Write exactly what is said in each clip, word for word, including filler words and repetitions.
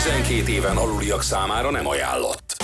tizenkét éven aluliak számára nem ajánlott.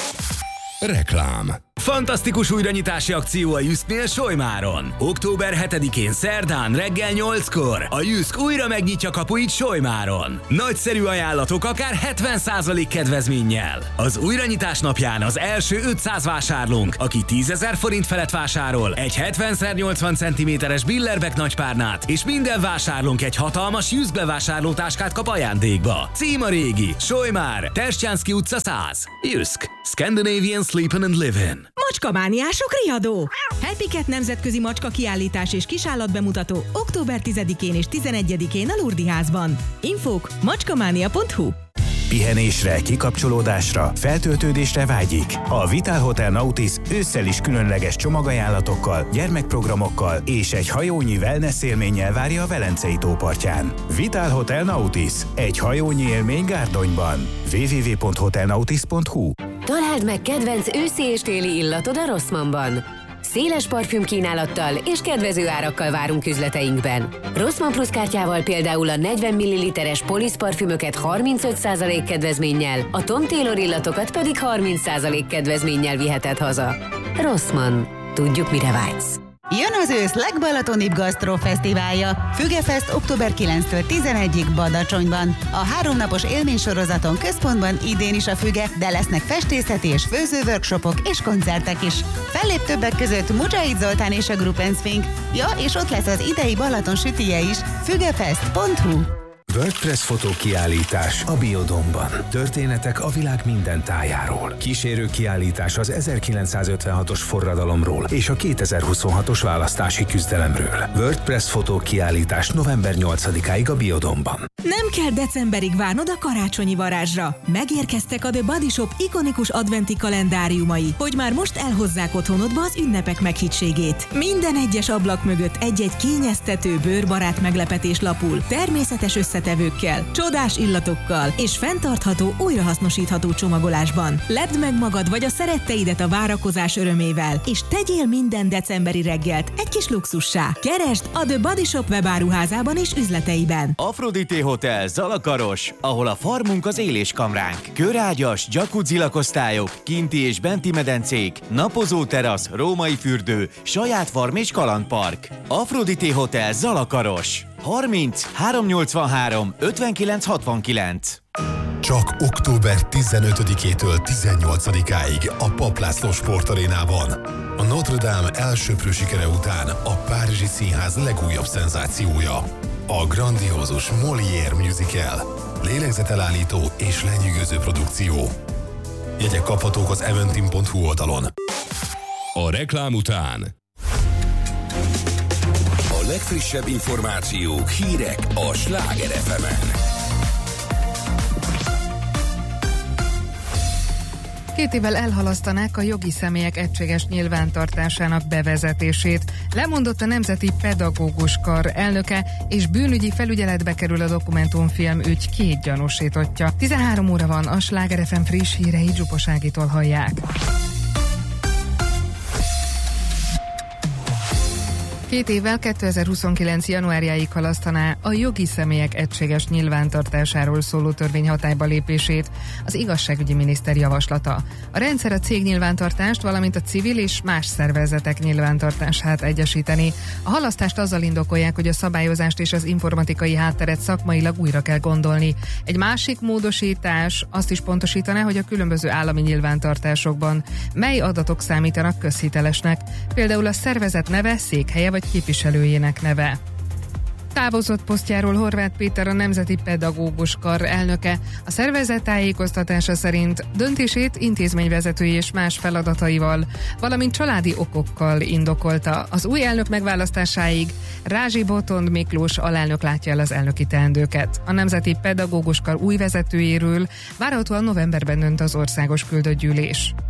Reklám. Fantasztikus újranyitási akció a Jysknél Solymáron. október hetedikén szerdán reggel nyolckor a Jysk újra megnyitja kapuit Solymáron. Nagyszerű ajánlatok akár hetven százalék kedvezménnyel. Az újranyitás napján az első ötszáz vásárlónk, aki tízezer forint felett vásárol, egy hetven szer nyolcvan centiméteres Billerbeck nagypárnát, és minden vásárlónk egy hatalmas Jysk bevásárlótáskát kap ajándékba. Cím a régi, Solymár, Terstjánszky utca száz. Jysk. Scandinavian Sleepin' and Livin'. Macskamániások riadó! Happy Cat nemzetközi macska kiállítás és kisállatbemutató október tizedikén és tizenegyedikén a Lurdi házban. Infók macskamánia pont hu. Pihenésre, kikapcsolódásra, feltöltődésre vágyik. A Vital Hotel Nautis ősszel is különleges csomagajánlatokkal, gyermekprogramokkal és egy hajónyi wellness élménnyel várja a Velencei tópartján. Vital Hotel Nautis. Egy hajónyi élmény Gárdonyban. double-u double-u double-u pont hotel nautis pont hu. Találd meg kedvenc őszi és téli illatod a Rossmannban. Széles parfüm kínálattal és kedvező árakkal várunk üzleteinkben. Rossmann Plus kártyával például a negyven milliliteres Police parfümöket harmincöt százalék kedvezménnyel, a Tom Taylor illatokat pedig harminc százalék kedvezménnyel viheted haza. Rossmann. Tudjuk, mire vágysz. Jön az ősz legbalatonibb gasztrofesztiválja. Fügefest október kilencedikétől tizenegyedikéig Badacsonyban. A háromnapos élménysorozaton központban idén is a Füge, de lesznek festészeti és főzőworkshopok és koncertek is. Fellép többek között Mujahid Zoltán és a Group and Swing. Ja, és ott lesz az idei Balaton sütije is. fügefest pont hu. WordPress fotókiállítás a Biodomban. Történetek a világ minden tájáról. Kísérő kiállítás az ezerkilencszázötvenhatos forradalomról és a kétezer-huszonhatos választási küzdelemről. WordPress fotókiállítás november nyolcadikáig a Biodomban. Nem kell decemberig várnod a karácsonyi varázsra. Megérkeztek a The Body Shop ikonikus adventi kalendáriumai, hogy már most elhozzák otthonodba az ünnepek meghittségét. Minden egyes ablak mögött egy-egy kényeztető, bőrbarát meglepetés lapul, természetes összetevőkkel, csodás illatokkal és fenntartható, újrahasznosítható csomagolásban. Lepd meg magad vagy a szeretteidet a várakozás örömével, és tegyél minden decemberi reggelt egy kis luxussá. Keresd a The Body Shop webáruházában és üzleteiben. Aphrodite Hotel Zalakaros, ahol a farmunk az éléskamránk. Körágyas, jacuzzi lakosztályok, kinti és benti medencék, napozó terasz, római fürdő, saját farm és kalandpark. Aphrodite Hotel Zalakaros. harminc háromszáznyolcvanhárom ötvenkilenc hatvankilenc. Csak október tizenötödikétől tizennyolcadikáig a Papp László Sportarénában. A Notre Dame elsöprő sikere után a Párizsi Színház legújabb szenzációja. A grandiózus Molière musical. Lélegzetelállító és lenyűgöző produkció. Jegyek kaphatók az eventim pont hu oldalon. A reklám után A legfrissebb információk, hírek a Sláger ef emen. Két évvel elhalasztanák a jogi személyek egységes nyilvántartásának bevezetését. Lemondott a Nemzeti Pedagógus Kar elnöke, és bűnügyi felügyeletbe kerül a dokumentumfilm ügy két gyanúsítottja. tizenhárom óra van, a Sláger ef em friss híreit Zsupos Ágitól hallják. Két évvel kétezer-huszonkilenc januárjáig halasztaná a jogi személyek egységes nyilvántartásáról szóló törvény hatályba lépését az igazságügyi miniszter javaslata. A rendszer a cég nyilvántartást, valamint a civil és más szervezetek nyilvántartását egyesíteni. A halasztást azzal indokolják, hogy a szabályozást és az informatikai hátteret szakmailag újra kell gondolni. Egy másik módosítás azt is pontosítaná, hogy a különböző állami nyilvántartásokban mely adatok számítanak közhitelesnek, például a szervezet neve, székhelye vagy képviselőjének neve. Távozott posztjáról Horváth Péter, a Nemzeti Pedagógus Kar elnöke. A szervezet tájékoztatása szerint döntését intézményvezetői és más feladataival, valamint családi okokkal indokolta. Az új elnök megválasztásáig Rázsi Botond Miklós alelnök látja el az elnöki teendőket. A Nemzeti Pedagógus Kar új vezetőjéről várhatóan novemberben dönt az országos küldött gyűlés.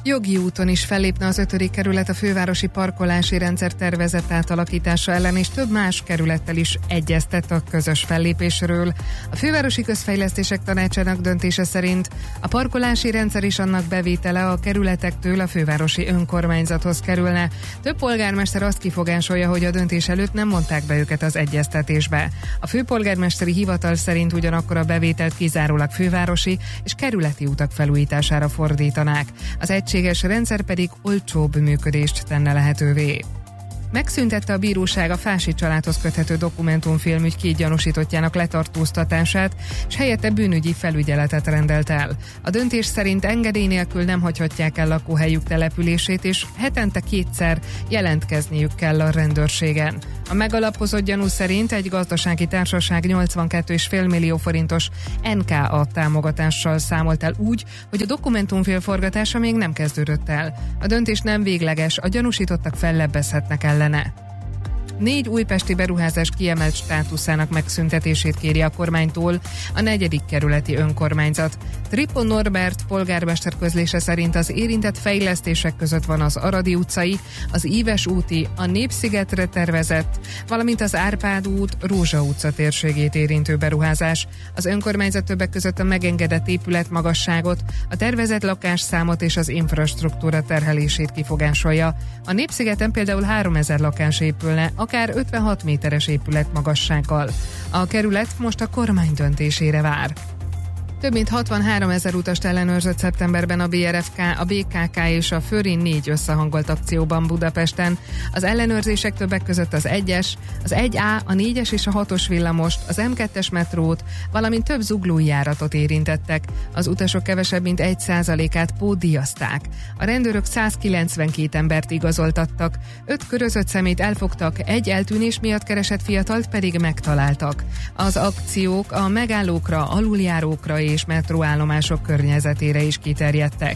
Jogi úton is fellépne az ötödik kerület a fővárosi parkolási rendszer tervezett átalakítása ellen, és több más kerülettel is egyeztet a közös fellépésről. A Fővárosi Közfejlesztések Tanácsának döntése szerint a parkolási rendszer és annak bevétele a kerületektől a fővárosi önkormányzathoz kerülne. Több polgármester azt kifogásolja, hogy a döntés előtt nem mondták be őket az egyeztetésbe. A főpolgármesteri hivatal szerint ugyanakkor a bevételt kizárólag fővárosi és kerületi utak felújítására fordítanák. Az egységes rendszer pedig olcsóbb működést tenne lehetővé. Megszüntette a bíróság a Fási családhoz köthető dokumentumfilmügy két gyanúsítottjának letartóztatását, és helyette bűnügyi felügyeletet rendelt el. A döntés szerint engedély nélkül nem hagyhatják el lakóhelyük települését, és hetente kétszer jelentkezniük kell a rendőrségen. A megalapozott gyanú szerint egy gazdasági társaság nyolcvankét egész öt millió forintos en ká á támogatással számolt el úgy, hogy a dokumentumfilm forgatása még nem kezdődött el. A döntés nem végleges, a gyanúsítottak fellebbezhetnek ellene. Négy újpesti beruházás kiemelt státuszának megszüntetését kéri a kormánytól a negyedik kerületi önkormányzat. Tripon Norbert polgármester közlése szerint az érintett fejlesztések között van az Aradi utcai, az Íves úti, a Népszigetre tervezett, valamint az Árpád út, Rózsa utca térségét érintő beruházás. Az önkormányzat többek között a megengedett épületmagasságot, a tervezett lakásszámot és az infrastruktúra terhelését kifogásolja. A Népszigeten például háromezer lakás épülne, akár ötvenhat méteres épület magassággal. A kerület most a kormány döntésére vár. Több mint hatvanhárom ezer utast ellenőrzött szeptemberben a bé er ef ká, a bé ká ká és a Förin négy összehangolt akcióban Budapesten. Az ellenőrzések többek között az egyes, az egy á, a négyes és a hatos villamost, az em kettes metrót, valamint több zuglói járatot érintettek. Az utasok kevesebb mint egy százalékát pótdíjazták. A rendőrök százkilencvenkét embert igazoltattak, öt körözött szemét elfogtak, egy eltűnés miatt keresett fiatalt pedig megtaláltak. Az akciók a megállókra, aluljárókra és metróállomások környezetére is kiterjedtek.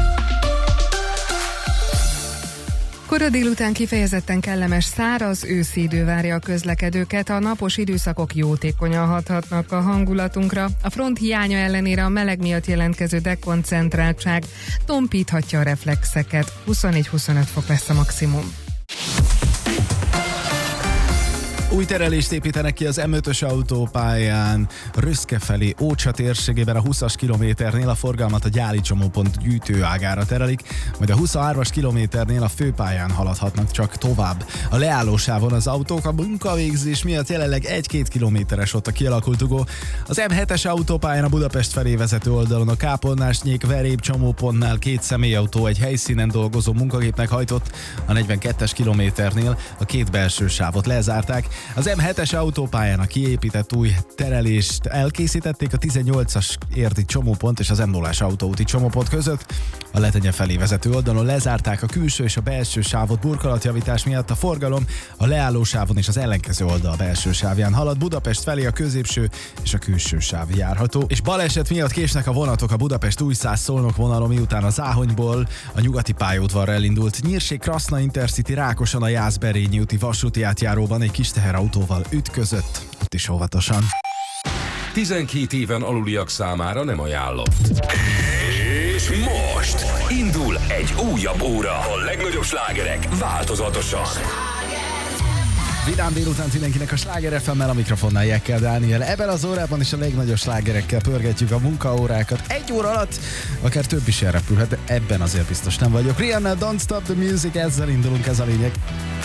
Kora délután kifejezetten kellemes száraz őszi idő várja a közlekedőket, a napos időszakok jótékonyan hathatnak a hangulatunkra. A front hiánya ellenére a meleg miatt jelentkező dekoncentráltság tompíthatja a reflexeket. huszonnégy-huszonöt fok lesz a maximum. Új terelést építenek ki az em ötös autópályán Röszke felé Ócsa térségében a húszas kilométernél a forgalmat a Gyáli csomópont gyűjtőágára terelik, majd a huszonhármas kilométernél a főpályán haladhatnak csak tovább. A leállósávon az autók a munkavégzés miatt jelenleg egy-két kilométeres ott a kialakult dugó. Az em hetes autópályán a Budapest felé vezető oldalon a Kápolnásnyék Veréb csomópontnál két személyautó egy helyszínen dolgozó munkagépnek hajtott, a negyvenkettes kilométernél a két belső sávot lezárták. Az em hetes autópályán a kiépített új terelést elkészítették a tizennyolcas érdi csomópont és az em nullás autóúti csomópont között. A Letenye felé vezető oldalon lezárták a külső és a belső sávot burkolatjavítás miatt. A forgalom a leállósávon és az ellenkező oldal belső sávján halad. Budapest felé a középső és a külső sáv járható. És baleset miatt késnek a vonatok a Budapest-Újszász-Szolnok vonalon, miután a Záhonyból a nyugati pályaudvarra elindult Nyírség-Kraszna Intercity Rákosan a Jászberényi úti vasúti átjáróban egy kis teherautóval ütközött. Ott is óvatosan. tizenkét éven aluliak számára nem ajánlott. És most indul egy újabb óra. A legnagyobb slágerek változatosan. Vidám délután mindenkinek a Sláger ef em-mel, a mikrofonnál Jekkel Dániel. Ebben az órában is a legnagyobb slágerekkel pörgetjük a munkaórákat. Egy óra alatt akár több is elrepülhet, de ebben azért biztos nem vagyok. Rihanna, Don't Stop the Music, ezzel indulunk, ez a lényeg.